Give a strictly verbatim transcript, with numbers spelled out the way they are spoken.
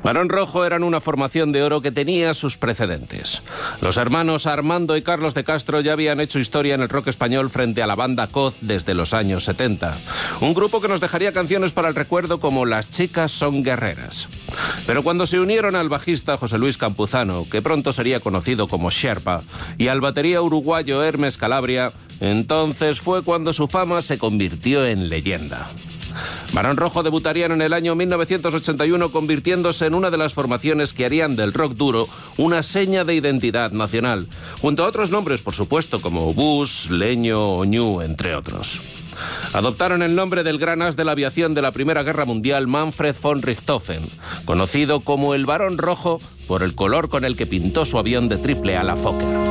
Barón Rojo eran una formación de oro que tenía sus precedentes. Los hermanos Armando y Carlos de Castro ya habían hecho historia en el rock español frente a la banda Coz desde los años setenta. Un grupo que nos dejaría canciones para el recuerdo como Las chicas son guerreras. Pero cuando se unieron al bajista José Luis Campuzano, que pronto sería conocido como Sherpa, y al batería uruguayo Hermes Calabria, entonces fue cuando su fama se convirtió en leyenda. Barón Rojo debutarían en el año mil novecientos ochenta y uno, convirtiéndose en una de las formaciones que harían del rock duro una seña de identidad nacional, junto a otros nombres, por supuesto, como Bush, Leño o Ñu, entre otros. Adoptaron el nombre del gran as de la aviación de la Primera Guerra Mundial, Manfred von Richthofen, conocido como el Barón Rojo por el color con el que pintó su avión de triple ala Fokker.